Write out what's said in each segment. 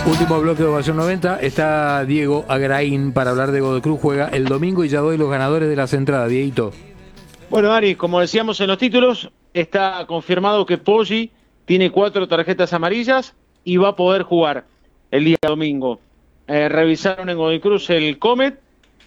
Último bloque de Ovación 90. Está Diego Agraín para hablar de Godoy Cruz. Juega el domingo y ya doy los ganadores de las entradas. Dieguito. Bueno, Ari, como decíamos en los títulos, está confirmado que Poggi tiene 4 tarjetas amarillas y va a poder jugar el día domingo. Revisaron en Godoy Cruz el Comet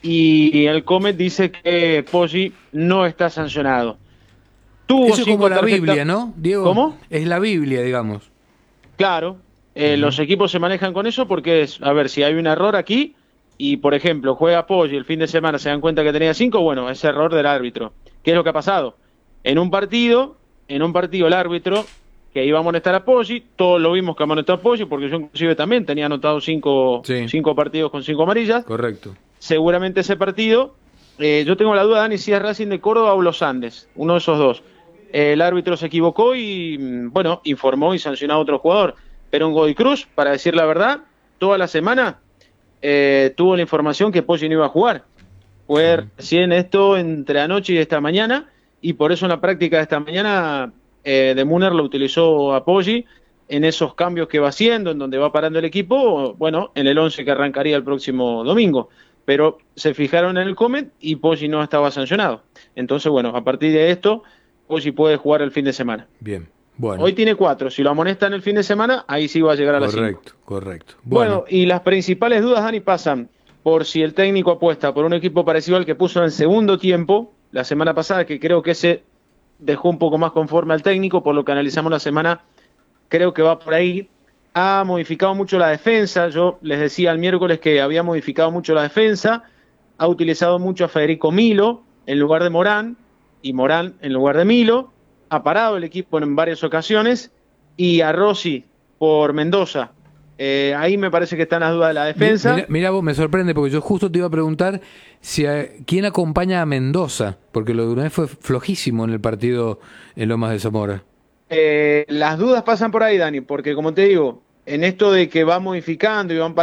y el Comet dice que Poggi no está sancionado. Tuvo Eso es como la Biblia, ¿no, Diego? ¿Cómo? Es la Biblia, digamos. Claro, los equipos se manejan con eso porque es, a ver, si hay un error aquí y, por ejemplo, juega Poggi el fin de semana, se dan cuenta que tenía 5, bueno, es error del árbitro. ¿Qué es lo que ha pasado? En un partido el árbitro que iba a amonestar a Poggi, todos lo vimos que amonestó a Poggi, porque yo inclusive también tenía anotado 5 partidos con 5 amarillas. Correcto. Seguramente ese partido, yo tengo la duda, Dani, si es Racing de Córdoba o Los Andes, uno de esos dos. El árbitro se equivocó y, bueno, informó y sancionó a otro jugador. Pero en Godoy Cruz, para decir la verdad, toda la semana tuvo la información que Poggi no iba a jugar. Fue recién esto entre anoche y esta mañana, y por eso en la práctica de esta mañana de Muner lo utilizó a Poggi en esos cambios que va haciendo, en donde va parando el equipo, bueno, en el 11 que arrancaría el próximo domingo. Pero se fijaron en el Comet y Poggi no estaba sancionado. Entonces, bueno, a partir de esto, Poggi puede jugar el fin de semana. Bien, bueno. Hoy tiene 4, si lo amonestan el fin de semana, ahí sí va a llegar a las 5. Correcto, correcto. Bueno, y las principales dudas, Dani, pasan por si el técnico apuesta por un equipo parecido al que puso en el segundo tiempo, la semana pasada, que creo que ese dejó un poco más conforme al técnico, por lo que analizamos la semana, creo que va por ahí. Ha modificado mucho la defensa, yo les decía el miércoles que había modificado mucho la defensa, ha utilizado mucho a Federico Milo en lugar de Morán, y Morán en lugar de Milo, ha parado el equipo en varias ocasiones, y a Rossi por Mendoza. Ahí me parece que están las dudas de la defensa. Mira vos, me sorprende, porque yo justo te iba a preguntar si quién acompaña a Mendoza, porque lo de una vez fue flojísimo en el partido en Lomas de Zamora. Las dudas pasan por ahí, Dani, porque como te digo, en esto de que va modificando y van